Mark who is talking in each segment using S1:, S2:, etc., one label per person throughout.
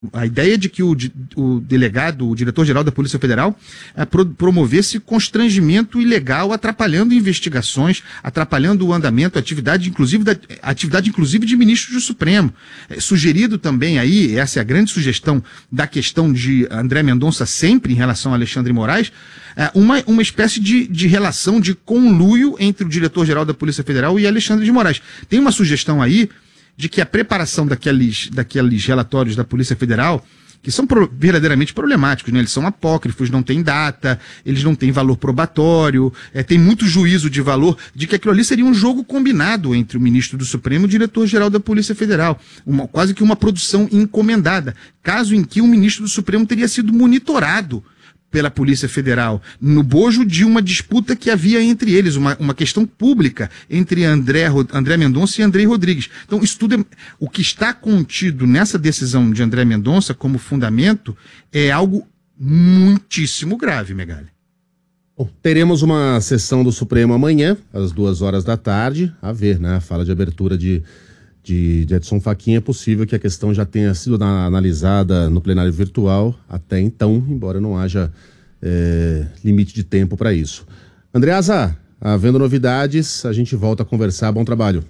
S1: A ideia de que o delegado, o diretor-geral da Polícia Federal, promovesse constrangimento ilegal, atrapalhando investigações, atrapalhando o andamento, atividade inclusive de ministros do Supremo. Sugerido também aí, essa é a grande sugestão da questão de André Mendonça sempre em relação a Alexandre de Moraes, uma espécie de relação de conluio entre o diretor-geral da Polícia Federal e Alexandre de Moraes. Tem uma sugestão aí de que a preparação daqueles relatórios da Polícia Federal, que são verdadeiramente problemáticos, né? Eles são apócrifos, não têm data, eles não têm valor probatório, tem muito juízo de valor, de que aquilo ali seria um jogo combinado entre o ministro do Supremo e o diretor-geral da Polícia Federal, quase que uma produção encomendada, caso em que o ministro do Supremo teria sido monitorado pela Polícia Federal, no bojo de uma disputa que havia entre eles, uma questão pública entre André Mendonça e Andrei Rodrigues. Então, isso tudo o que está contido nessa decisão de André Mendonça como fundamento é algo muitíssimo grave, Megali.
S2: Bom, teremos uma sessão do Supremo amanhã, às 14h, a ver, né? A fala de abertura de Edson Fachin. É possível que a questão já tenha sido analisada no plenário virtual até então, embora não haja limite de tempo para isso. Andreasa, havendo novidades, a gente volta a conversar. Bom trabalho.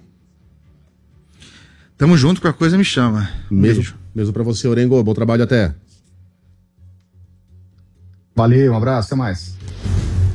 S1: Tamo junto, com a coisa me chama.
S2: Mesmo para você, Orengo. Bom trabalho, até.
S3: Valeu, um abraço, até mais.